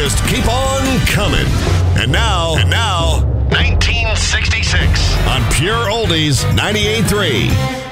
just keep on coming. And now, 1966 on Pure Oldies 98.3.